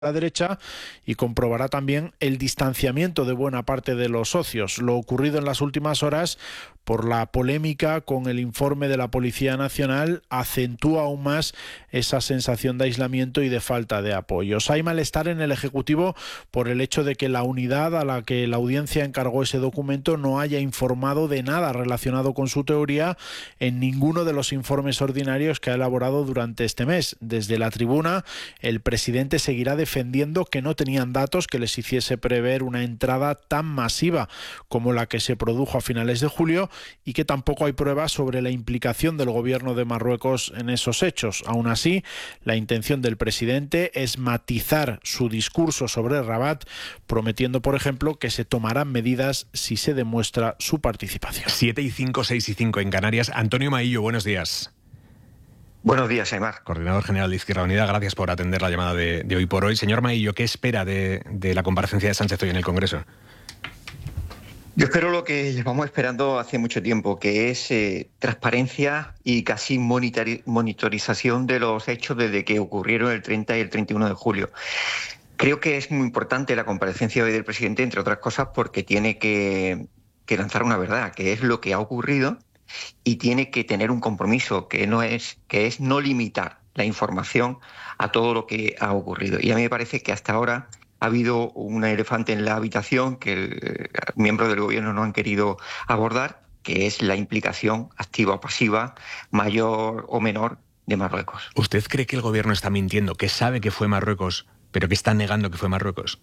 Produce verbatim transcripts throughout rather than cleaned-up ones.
la derecha y comprobará también el distanciamiento de buena parte de los socios. Lo ocurrido en las últimas horas por la polémica con el informe de la Policía Nacional acentúa aún más esa sensación de aislamiento y de falta de apoyos. Hay malestar en el Ejecutivo por el hecho de que la unidad a la que la audiencia encargó ese documento no haya informado de nada relacionado con su teoría en ninguno de los informes ordinarios que ha elaborado durante este mes. Desde la tribuna, el presidente seguirá defendiendo que no tenían datos que les hiciese prever una entrada tan masiva como la que se produjo a finales de julio y que tampoco hay pruebas sobre la implicación del gobierno de Marruecos en esos hechos. Aún así, la intención del presidente es matizar su discurso sobre Rabat, prometiendo, por ejemplo, que se tomarán medidas si se demuestra su participación. siete y cinco, seis y cinco en Canarias. Antonio Maillo, buenos días. Buenos días, Aimar. Coordinador general de Izquierda Unida, gracias por atender la llamada de, de hoy por hoy. Señor Maillo, ¿qué espera de, de la comparecencia de Sánchez hoy en el Congreso? Yo espero lo que llevamos esperando hace mucho tiempo, que es eh, transparencia y casi monitori- monitorización de los hechos desde que ocurrieron el treinta y el treinta y uno de julio. Creo que es muy importante la comparecencia hoy del presidente, entre otras cosas, porque tiene que, que lanzar una verdad, que es lo que ha ocurrido, y tiene que tener un compromiso, que no es, que es no limitar la información a todo lo que ha ocurrido. Y a mí me parece que hasta ahora ha habido un elefante en la habitación que el, miembros del gobierno no han querido abordar, que es la implicación activa o pasiva, mayor o menor, de Marruecos. ¿Usted cree que el gobierno está mintiendo, que sabe que fue Marruecos, pero que está negando que fue Marruecos?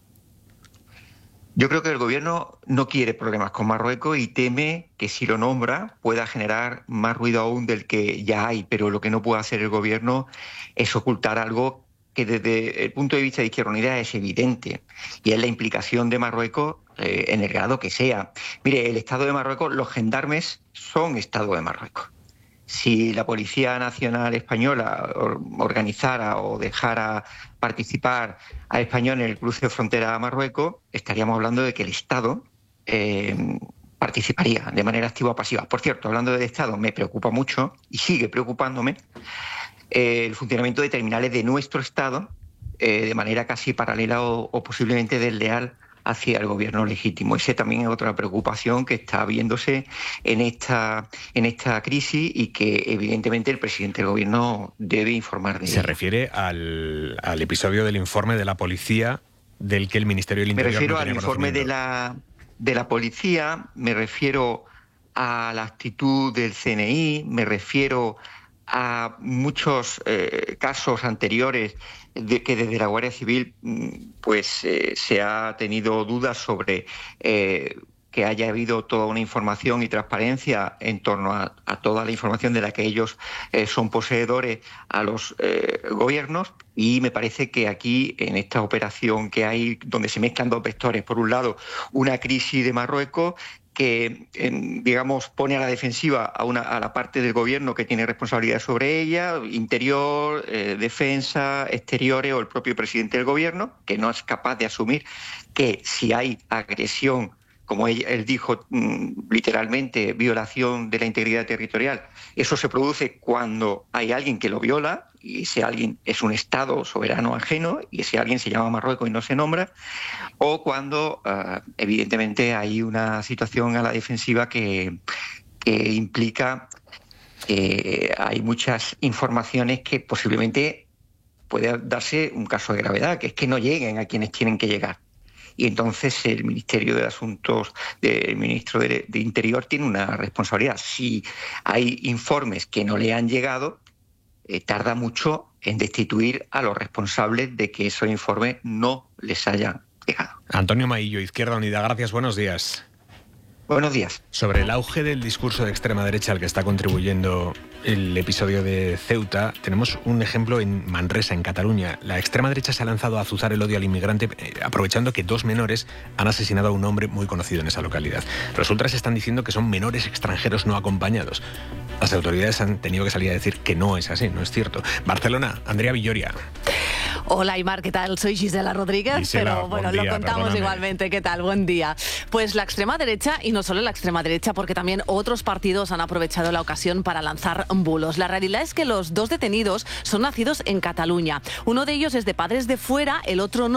Yo creo que el gobierno no quiere problemas con Marruecos y teme que si lo nombra pueda generar más ruido aún del que ya hay, pero lo que no puede hacer el gobierno es ocultar algo que desde el punto de vista de Izquierda Unida es evidente, y es la implicación de Marruecos eh, en el grado que sea. Mire, el Estado de Marruecos, los gendarmes son Estado de Marruecos. Si la Policía Nacional Española organizara o dejara participar a españoles en el cruce de frontera a Marruecos, estaríamos hablando de que el Estado eh, participaría de manera activa o pasiva. Por cierto, hablando del Estado, me preocupa mucho y sigue preocupándome eh, el funcionamiento de terminales de nuestro Estado eh, de manera casi paralela o, o posiblemente desleal hacia el gobierno legítimo. Esa también es otra preocupación que está viéndose en esta, en esta crisis y que evidentemente el presidente del gobierno debe informar de Se ella. refiere al, al episodio del informe de la policía del que el Ministerio del Me Interior refiero no al tenía informe de conocimiento. la, de la policía, me refiero a la actitud del C N I, me refiero a muchos eh, casos anteriores de que desde la Guardia Civil pues eh, se ha tenido dudas sobre eh, que haya habido toda una información y transparencia en torno a, a toda la información de la que ellos eh, son poseedores a los eh, gobiernos, y me parece que aquí en esta operación que hay donde se mezclan dos vectores, por un lado una crisis de Marruecos que, eh, digamos, pone a la defensiva a, una, a la parte del gobierno que tiene responsabilidad sobre ella, interior, eh, defensa, exteriores, o el propio presidente del gobierno, que no es capaz de asumir que si hay agresión, como él, él dijo mmm, literalmente, violación de la integridad territorial, eso se produce cuando hay alguien que lo viola, y ese alguien es un Estado soberano ajeno, y ese alguien se llama Marruecos y no se nombra, o cuando uh, evidentemente hay una situación a la defensiva que, que implica que hay muchas informaciones que posiblemente puede darse un caso de gravedad, que es que no lleguen a quienes tienen que llegar. Y entonces el Ministerio de Asuntos, el ministro de, de Interior tiene una responsabilidad. Si hay informes que no le han llegado, eh, tarda mucho en destituir a los responsables de que esos informes no les hayan llegado. Antonio Maillo, Izquierda Unida, gracias, buenos días. Buenos días. Sobre el auge del discurso de extrema derecha al que está contribuyendo el episodio de Ceuta, tenemos un ejemplo en Manresa, en Cataluña. La extrema derecha se ha lanzado a azuzar el odio al inmigrante, eh, aprovechando que dos menores han asesinado a un hombre muy conocido en esa localidad. Los ultras están diciendo que son menores extranjeros no acompañados. Las autoridades han tenido que salir a decir que no es así, no es cierto. Barcelona, Andrea Villoria. Hola, Aymar, ¿qué tal? Soy Gisela Rodríguez, Gisela, pero bueno, día, lo contamos perdóname. igualmente. ¿Qué tal? Buen día. Pues la extrema derecha, y no solo la extrema derecha, porque también otros partidos han aprovechado la ocasión para lanzar bulos. La realidad es que los dos detenidos son nacidos en Cataluña. Uno de ellos es de padres de fuera, el otro no.